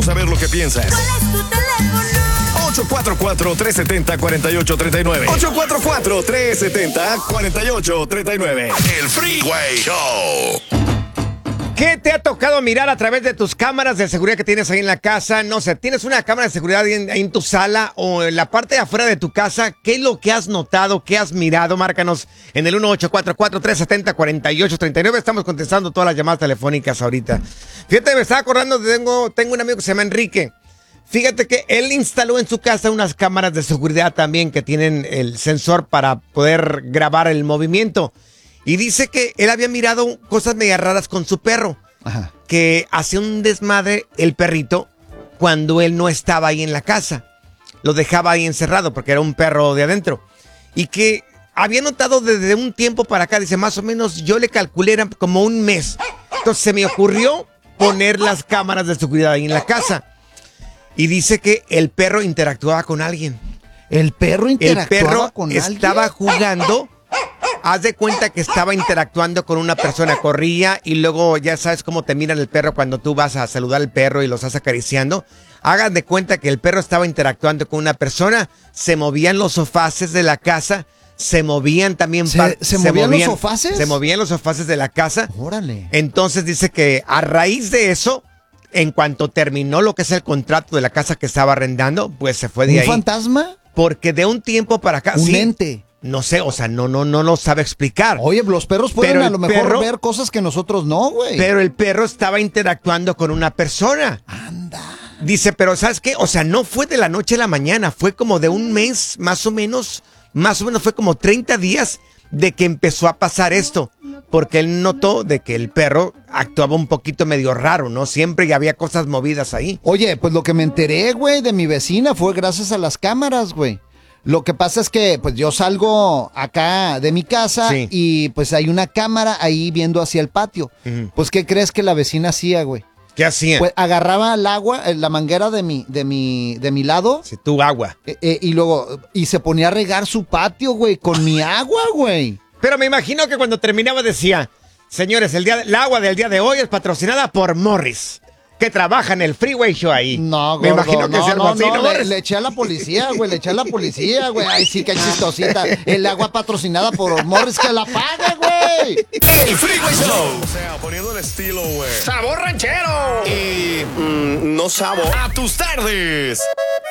saber lo que piensas. ¿Cuál es tu teléfono? 844-370-4839. 844-370-4839. El Freeway Show. ¿Qué te ha tocado mirar a través de tus cámaras de seguridad que tienes ahí en la casa? No sé, ¿tienes una cámara de seguridad ahí en tu sala o en la parte de afuera de tu casa? ¿Qué es lo que has notado? ¿Qué has mirado? Márcanos en el 1844-370-4839. Estamos contestando todas las llamadas telefónicas ahorita. Fíjate, me estaba acordando, tengo un amigo que se llama Enrique. Fíjate que él instaló en su casa unas cámaras de seguridad también que tienen el sensor para poder grabar el movimiento. Y dice que él había mirado cosas medio raras con su perro. Ajá. Que hacía un desmadre el perrito cuando él no estaba ahí en la casa. Lo dejaba ahí encerrado porque era un perro de adentro. Y que había notado desde un tiempo para acá, dice, más o menos yo le calculé era como un mes. Entonces se me ocurrió poner las cámaras de seguridad ahí en la casa. Y dice que el perro interactuaba con alguien. ¿El perro interactuaba con alguien? Estaba jugando. Haz de cuenta que estaba interactuando con una persona, corría y luego ya sabes cómo te miran el perro cuando tú vas a saludar al perro y lo estás acariciando. Hagan de cuenta que el perro estaba interactuando con una persona, se movían los sofaces de la casa, se movían también... ¿Se movían los sofaces? Se movían los sofaces de la casa. Órale. Entonces dice que a raíz de eso, en cuanto terminó lo que es el contrato de la casa que estaba arrendando, pues se fue de ahí. ¿Un fantasma? Porque de un tiempo para acá... ¿Un ente? No sé, o sea, no lo sabe explicar. Oye, los perros pueden a lo mejor ver cosas que nosotros no, güey. Pero el perro estaba interactuando con una persona. Anda. Dice, pero ¿sabes qué? O sea, no fue de la noche a la mañana, fue como de un mes, más o menos fue como 30 días de que empezó a pasar esto. Porque él notó de que el perro actuaba un poquito medio raro, ¿no? Siempre había cosas movidas ahí. Oye, pues lo que me enteré, güey, de mi vecina fue gracias a las cámaras, güey. Lo que pasa es que pues yo salgo acá de mi casa y pues hay una cámara ahí viendo hacia el patio. Uh-huh. Pues ¿qué crees que la vecina hacía, güey? ¿Qué hacía? Pues agarraba el agua, la manguera de mi lado. Sí, tu agua. Y luego se ponía a regar su patio, güey, con mi agua, güey. Pero me imagino que cuando terminaba decía, señores, el agua del día de hoy es patrocinada por Morris, que trabaja en el Freeway Show ahí. No, gordo, me imagino que sea algo así, ¿no? Le eché a la policía, güey, Ay, sí, qué chistosita. El agua patrocinada por Morris, que la pague, güey. El Freeway Show. O sea, poniendo el estilo, güey. ¡Sabor ranchero! Y no sabor. A tus tardes.